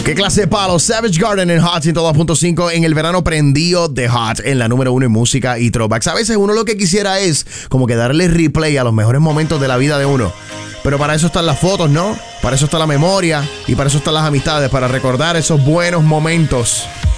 ¿Qué clase de palo? Savage Garden en Hot 102.5 en el verano prendido de Hot en la número 1 en música y throwbacks. A veces uno lo que quisiera es como que darle replay a los mejores momentos de la vida de uno. Pero para eso están las fotos, ¿no? Para eso está la memoria y para eso están las amistades, para recordar esos buenos momentos.